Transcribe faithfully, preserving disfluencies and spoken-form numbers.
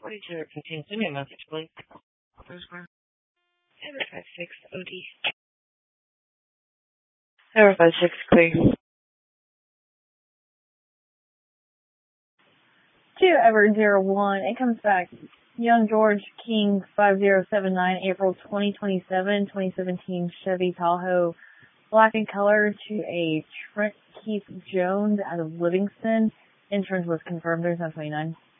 forty-two fifteen. Send me a message, please. seven five six O D. seven five six clear. two Everett zero one. It comes back. Young George King five zero seven nine, April twenty twenty-seven, twenty seventeen Chevy Tahoe. Black in color to a Trent Keith Jones out of Livingston. Insurance was confirmed. There's no twenty-nine.